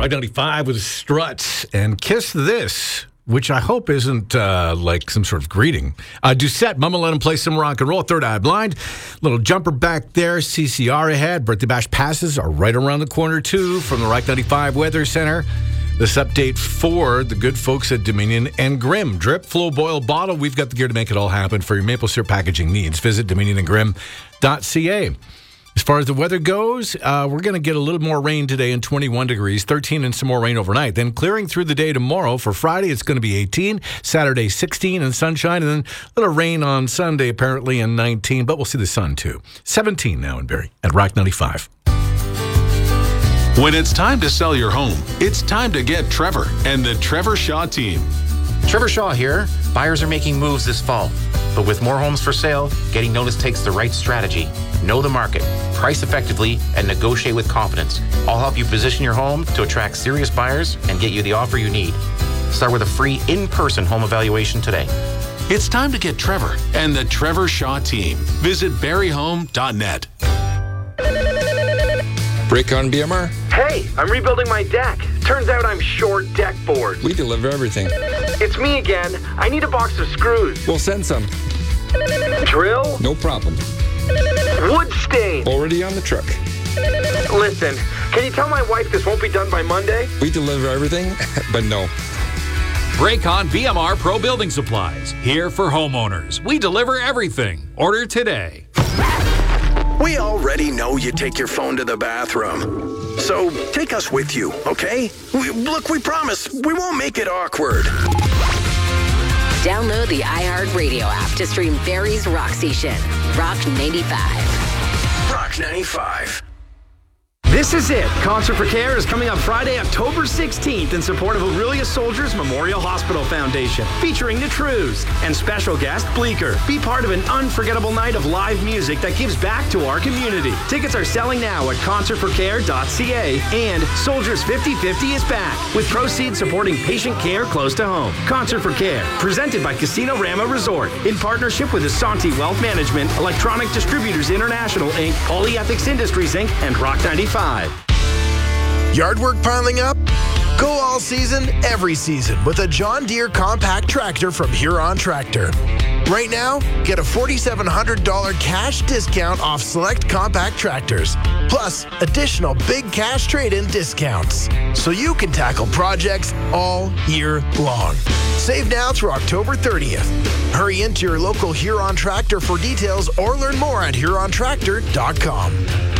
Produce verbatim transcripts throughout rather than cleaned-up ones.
Rock ninety-five with Struts and Kiss This, which I hope isn't uh, like some sort of greeting. Uh, Doucette, Mama let him play some rock and roll. Third Eye Blind, little jumper back there. C C R ahead. Birthday Bash passes are right around the corner, too, from the Rock ninety-five Weather Center. This update for the good folks at Dominion and Grimm. Drip, flow, boil, bottle. We've got the gear to make it all happen for your maple syrup packaging needs. Visit dominion and grimm dot c a. As far as the weather goes, uh, we're going to get a little more rain today and twenty-one degrees, thirteen and some more rain overnight. Then clearing through the day tomorrow. For Friday, it's going to be eighteen, Saturday sixteen and sunshine, and then a little rain on Sunday apparently and nineteen, but we'll see the sun too. seventeen now in Barrie at Rock ninety-five. When it's time to sell your home, it's time to get Trevor and the Trevor Shaw team. Trevor Shaw here. Buyers are making moves this fall. But with more homes for sale, getting notice takes the right strategy. Know the market, price effectively, and negotiate with confidence. I'll help you position your home to attract serious buyers and get you the offer you need. Start with a free in-person home evaluation today. It's time to get Trevor and the Trevor Shaw team. Visit barrie home dot net. Raycon B M R. Hey, I'm rebuilding my deck. Turns out I'm short deck board. We deliver everything. It's me again. I need a box of screws. We'll send some. Drill? No problem. Wood stain? Already on the truck. Listen, can you tell my wife this won't be done by Monday? We deliver everything, but no. Raycon B M R Pro Building Supplies. Here for homeowners. We deliver everything. Order today. We already know you take your phone to the bathroom. So take us with you, okay? We, look, we promise we won't make it awkward. Download the iHeartRadio app to stream Barrie's Rock Station. Rock ninety-five. Rock ninety-five. This is it. Concert for Care is coming up Friday, October sixteenth in support of Orillia Soldiers Memorial Hospital Foundation, featuring the Trews and special guest Bleecker. Be part of an unforgettable night of live music that gives back to our community. Tickets are selling now at concert for care dot c a, and Soldiers fifty fifty is back, with proceeds supporting patient care close to home. Concert for Care, presented by Casino Rama Resort, in partnership with Asante Wealth Management, Electronic Distributors International, Incorporated, Polyethics Industries, Incorporated, and Rock ninety-five. Yard work piling up? Go all season, every season with a John Deere compact tractor from Huron Tractor. Right now, get a four thousand seven hundred dollars cash discount off select compact tractors, plus additional big cash trade-in discounts, so you can tackle projects all year long. Save now through October thirtieth. Hurry into your local Huron Tractor for details or learn more at huron tractor dot com.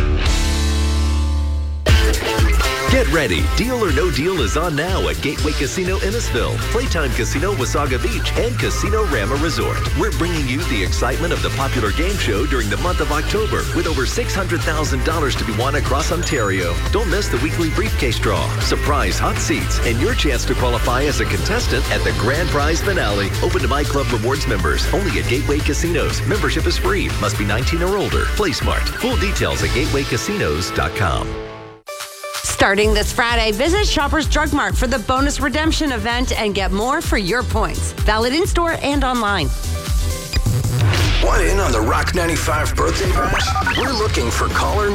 Get ready. Deal or No Deal is on now at Gateway Casino Innisfil, Playtime Casino Wasaga Beach, and Casino Rama Resort. We're bringing you the excitement of the popular game show during the month of October, with over six hundred thousand dollars to be won across Ontario. Don't miss the weekly briefcase draw, surprise hot seats, and your chance to qualify as a contestant at the grand prize finale. Open to My Club Rewards members, only at Gateway Casinos. Membership is free. Must be nineteen or older. Play smart. Full details at gateway casinos dot com. Starting this Friday, visit Shoppers Drug Mart for the bonus redemption event and get more for your points. Valid in-store and online. Want in on the Rock ninety-five birthday bash? We're looking for caller